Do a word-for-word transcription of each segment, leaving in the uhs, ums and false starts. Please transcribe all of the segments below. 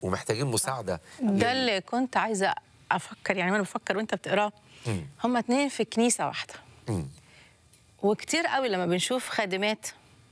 ومحتاجين مساعده. ده اللي كنت عايزه افكر، يعني وانا بفكر وانت بتقراه، هما اتنين في كنيسه واحده. مم. وكتير قوي لما بنشوف خادمات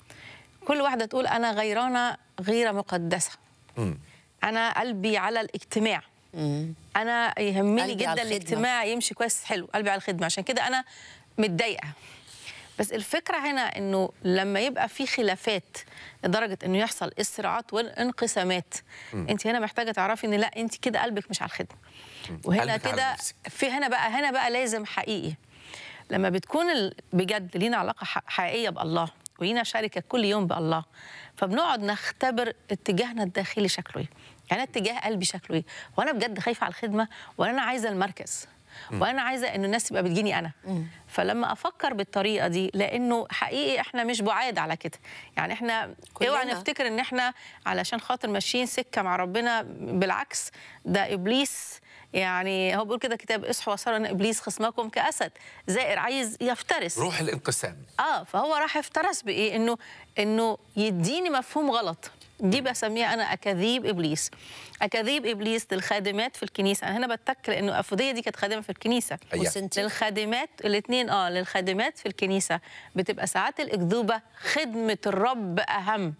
كل واحده تقول انا غيرانه غيره مقدسه. مم. انا قلبي على الاجتماع. مم. انا يهمني قلبي على جدا الخدمة. الاجتماع يمشي كويس حلو، قلبي على الخدمه، عشان كده انا متضايقه. بس الفكره هنا انه لما يبقى في خلافات لدرجه انه يحصل الصراعات والانقسامات، انت هنا محتاجه تعرفي ان لا، انت كده قلبك مش على الخدمه. وهنا قلبك على كده نفسك. في هنا بقى هنا بقى لازم حقيقي لما بتكون ال- بجد لينا علاقه ح- حقيقيه بالله ولينا شركه كل يوم بالله، فبنقعد نختبر اتجاهنا الداخلي شكله ايه. يعني اتجاه قلبي شكله ايه، وانا بجد خايفه على الخدمه، ولا انا عايزه المركز، وانا عايزه ان الناس تبقى بتجيني انا. فلما افكر بالطريقه دي، لانه حقيقي احنا مش بعاد على كده، يعني احنا كلنا. اوعى نفتكر ان احنا علشان خاطر ماشيين سكه مع ربنا، بالعكس ده ابليس. يعني هو بيقول كده كتاب اصحوا وصاروا ان ابليس خصمكم كاسد زائر عايز يفترس. روح الانقسام. اه فهو راح افترس بايه؟ انه انه يديني مفهوم غلط. دي بسميها انا اكاذيب ابليس. اكاذيب ابليس للخادمات في الكنيسه. انا هنا بتك لانه افوديه دي كانت خادمه في الكنيسه. أيوة. وسنتي للخادمات الاثنين اه للخادمات في الكنيسه بتبقى ساعات الاكذوبه خدمه الرب اهم.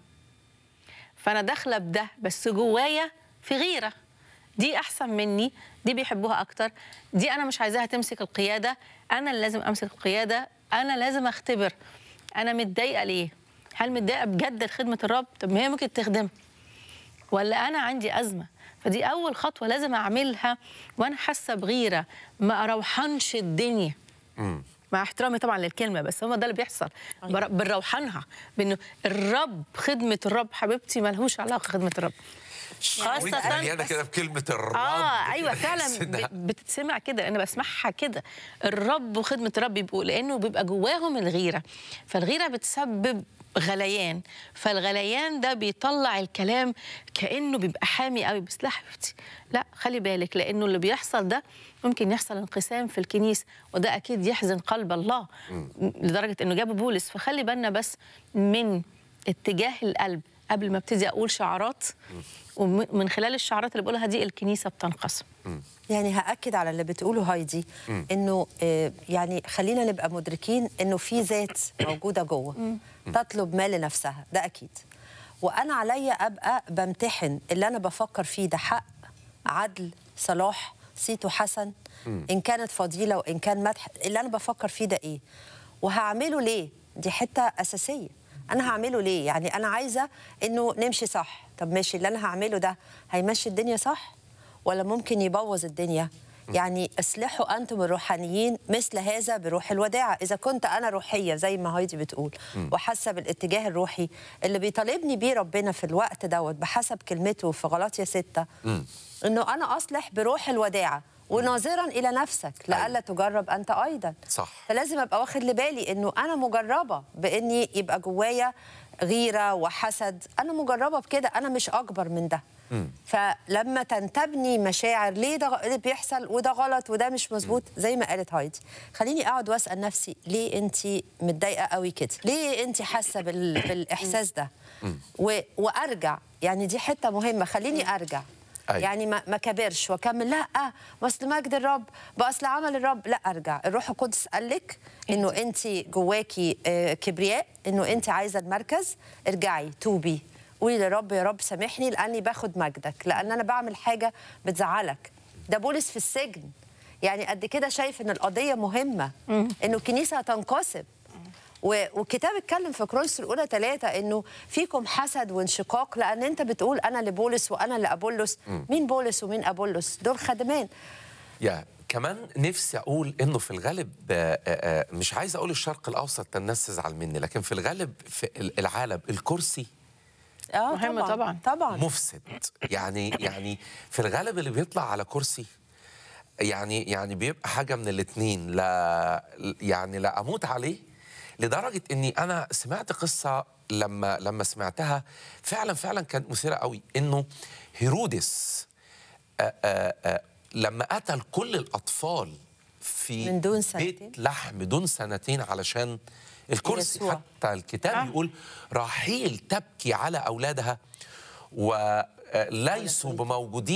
فانا داخله بده بس جوايا في غيره، دي احسن مني، دي بيحبوها اكتر، دي انا مش عايزاها تمسك القياده، انا اللي لازم امسك القياده، انا لازم اختبر انا متضايقه ليه؟ هل متضايقه بجد لخدمه الرب؟ طب ما هي ممكن تخدمها، ولا انا عندي ازمه؟ فدي اول خطوه لازم اعملها وانا حاسه بغيره، ما اروحنش الدنيا. مم. مع احترامي طبعا للكلمه، بس هو ده اللي بيحصل. بر- بنروحنها بانه الرب، خدمه الرب حبيبتي ملهوش علاقه خدمه الرب. وانت مليانه كده بكلمه الرب. اه ايوه كده فعلا تحس إنها- ب- بتتسمع كده، انا بسمعها كده. الرب وخدمه الرب بيبقوا لانه بيبقى جواهم الغيره، فالغيره بتسبب غليان، فالغليان ده بيطلع الكلام كانه بيبقى حامي قوي. بس لا حبيبتي، لا خلي بالك، لانه اللي بيحصل ده ممكن يحصل انقسام في الكنيسه، وده اكيد يحزن قلب الله لدرجه انه جاب بولس. فخلي بالنا بس من اتجاه القلب قبل ما ابتدي اقول شعارات، ومن خلال الشعارات اللي بقولها دي الكنيسه بتنقسم. يعني هأكد على اللي بتقوله هايدي، انه آه، يعني خلينا نبقى مدركين انه في ذات موجوده جوه تطلب ما لنفسها، ده اكيد. وانا عليا ابقى بمتحن اللي انا بفكر فيه ده حق، عدل، صلاح، صيته حسن، ان كانت فضيله وان كان مدح، اللي انا بفكر فيه ده ايه وهعمله ليه. دي حته اساسيه. انا هعمله ليه؟ يعني انا عايزه انه نمشي صح. طب ماشي، اللي انا هعمله ده هيمشي الدنيا صح ولا ممكن يبوظ الدنيا؟ يعني اصلحوا انتم الروحانيين مثل هذا بروح الوداعه. اذا كنت انا روحيه زي ما هايدي بتقول وحاسه بالاتجاه الروحي اللي بيطالبني بيه ربنا في الوقت دوت بحسب كلمته في غلاطيا ستة، انه انا اصلح بروح الوداعه وناظرا الى نفسك لئلا تجرب انت ايضا. صح. فلازم ابقى واخد لبالي انه انا مجربه باني يبقى جوايا غيره وحسد، انا مجربه بكده، انا مش اكبر من ده. فلما تنتابني مشاعر ليه ده اللي بيحصل وده غلط وده مش مظبوط، زي ما قالت هايدي، خليني اقعد واسال نفسي ليه انت متضايقه قوي كده؟ ليه انت حاسه بال... بالاحساس ده؟ و... وارجع. يعني دي حته مهمه، خليني ارجع. أيوة. يعني ما ما كبرش واكمل لا اصل مجد الرب باصل عمل الرب، لا ارجع. الروح القدس قال لك انه انت جواكي آه، كبرياء، انه انت عايزه المركز، ارجعي توبي، قولي للرب يا رب سامحني لاني باخد مجدك، لان انا بعمل حاجه بتزعلك. ده بولس في السجن، يعني قد كده شايف ان القضيه مهمه، انه الكنيسه هتنقسم. والكتاب اتكلم في كورنثوس الاولى ثلاثة انه فيكم حسد وانشقاق، لان انت بتقول انا لبولس وانا لابولس. مين بولس ومين ابولس؟ دول خادمان. يا كمان نفسي اقول انه في الغالب آه، آه، مش عايز اقول الشرق الاوسط الناس تزعل مني، لكن في الغالب في العالم الكرسي اه مهمة طبعا. طبعا مفسد. يعني يعني في الغالب اللي بيطلع على كرسي يعني يعني بيبقى حاجه من الاثنين، لا يعني لا اموت عليه. لدرجه اني انا سمعت قصه لما لما سمعتها فعلا فعلا كانت مثيره قوي، انه هيرودس آآ آآ لما قتل كل الاطفال في من دون سنتين. بيت لحم دون سنتين علشان الكرسي يسوع. حتى الكتاب آه. يقول راحيل تبكي على اولادها، و آه، ليسوا بموجودين